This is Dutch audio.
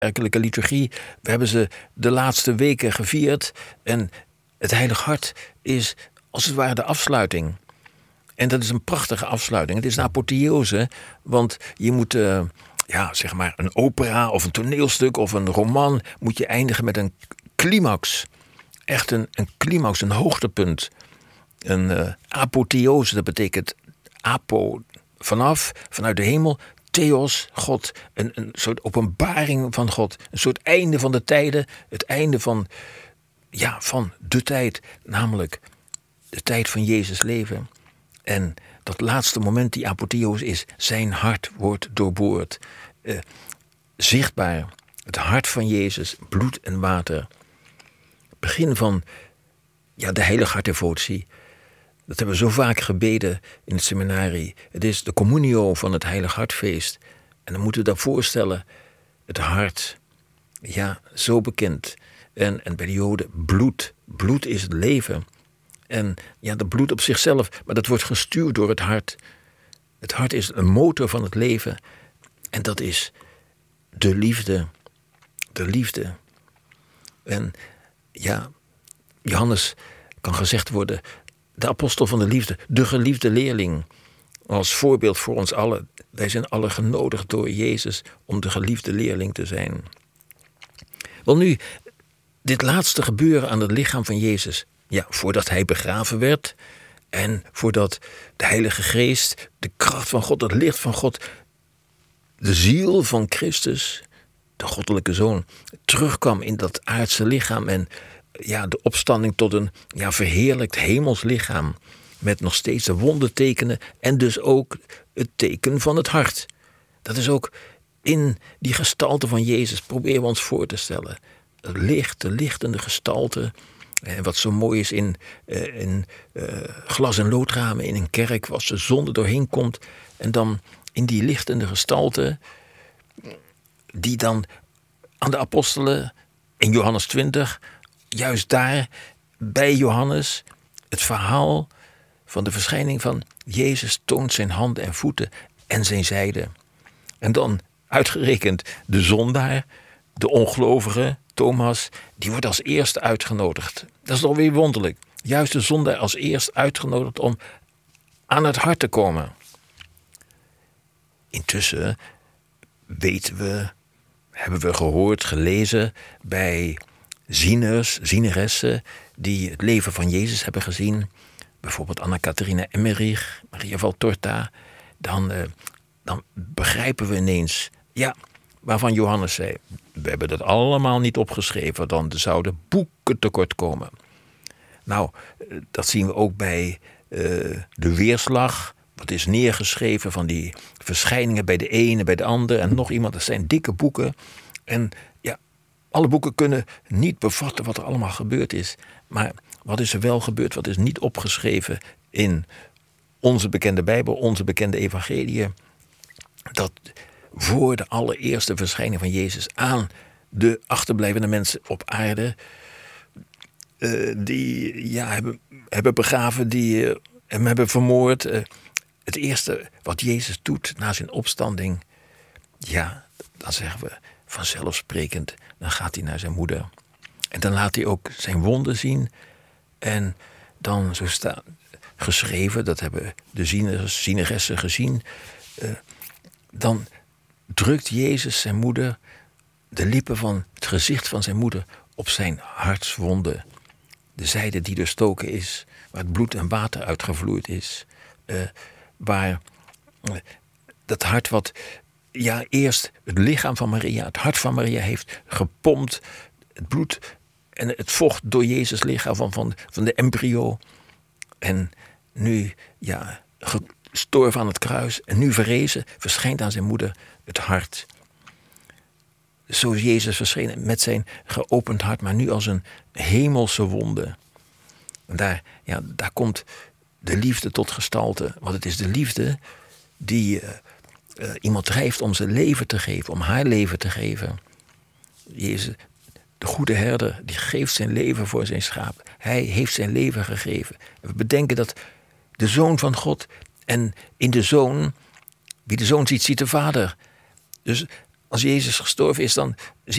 kerkelijke liturgie. We hebben ze de laatste weken gevierd. En het Heilig Hart is als het ware de afsluiting. En dat is een prachtige afsluiting. Het is een apotheose, want je moet zeg maar een opera of een toneelstuk of een roman moet je eindigen met een climax. Echt een climax, een hoogtepunt. Een apotheose, dat betekent apo, vanuit de hemel. Theos, God, een soort openbaring van God. Een soort einde van de tijden. Het einde van de tijd. Namelijk de tijd van Jezus leven. En dat laatste moment, die apotheose, is zijn hart wordt doorboord. Zichtbaar. Het hart van Jezus, bloed en water. Begin van de heilige hartdevotie. Dat hebben we zo vaak gebeden in het seminarie. Het is de communio van het Heilig Hartfeest. En dan moeten we dat voorstellen. Het hart, zo bekend. En bij de Joden bloed. Bloed is het leven. En dat bloed op zichzelf, maar dat wordt gestuurd door het hart. Het hart is een motor van het leven. En dat is de liefde. De liefde. En Johannes kan gezegd worden, de apostel van de liefde, de geliefde leerling. Als voorbeeld voor ons allen. Wij zijn allen genodigd door Jezus om de geliefde leerling te zijn. Wel nu, dit laatste gebeuren aan het lichaam van Jezus, voordat hij begraven werd en voordat de Heilige Geest, de kracht van God, het licht van God, de ziel van Christus, de goddelijke Zoon, terugkwam in dat aardse lichaam en de opstanding tot een verheerlijkt hemels lichaam met nog steeds de wondertekenen en dus ook het teken van het hart. Dat is ook in die gestalte van Jezus, proberen we ons voor te stellen. Het licht, de lichtende gestalte. En wat zo mooi is in glas- en loodramen in een kerk, als de zon er doorheen komt. En dan in die lichtende gestalte, die dan aan de apostelen in Johannes 20, juist daar bij Johannes, het verhaal van de verschijning van Jezus toont zijn handen en voeten en zijn zijde. En dan uitgerekend de zondaar, de ongelovige Thomas, die wordt als eerste uitgenodigd. Dat is alweer wonderlijk. Juist de zondaar als eerst uitgenodigd om aan het hart te komen. Intussen hebben we gehoord, gelezen bij zieners, zieneressen die het leven van Jezus hebben gezien. Bijvoorbeeld Anna-Catharina Emmerich, Maria Valtorta. Dan begrijpen we ineens, waarvan Johannes zei, we hebben dat allemaal niet opgeschreven, dan er zouden boeken tekort komen. Nou, dat zien we ook bij de weerslag. Wat is neergeschreven van die verschijningen bij de ene, bij de ander en nog iemand. Dat zijn dikke boeken. En alle boeken kunnen niet bevatten wat er allemaal gebeurd is. Maar wat is er wel gebeurd, wat is niet opgeschreven in onze bekende Bijbel, onze bekende evangeliën. Dat voor de allereerste verschijning van Jezus aan de achterblijvende mensen op aarde, die hebben begraven, die hem hebben vermoord. Het eerste wat Jezus doet na zijn opstanding, dan zeggen we vanzelfsprekend, dan gaat hij naar zijn moeder. En dan laat hij ook zijn wonden zien. En dan zo staat geschreven, dat hebben de zieneressen gezien, dan drukt Jezus zijn moeder, de lippen van het gezicht van zijn moeder, op zijn hartswonde. De zijde die doorstoken is, waar het bloed en water uitgevloeid is. Waar dat hart wat eerst het lichaam van Maria, het hart van Maria heeft gepompt, het bloed en het vocht door Jezus lichaam van de embryo. En nu gestorven aan het kruis en nu verrezen, verschijnt aan zijn moeder het hart. Zo is Jezus verschenen met zijn geopend hart, maar nu als een hemelse wonde. En daar komt de liefde tot gestalte. Want het is de liefde die iemand drijft om zijn leven te geven, om haar leven te geven. Jezus, de goede herder, die geeft zijn leven voor zijn schaap. Hij heeft zijn leven gegeven. We bedenken dat de Zoon van God en in de Zoon, wie de Zoon ziet, ziet de Vader. Dus als Jezus gestorven is, dan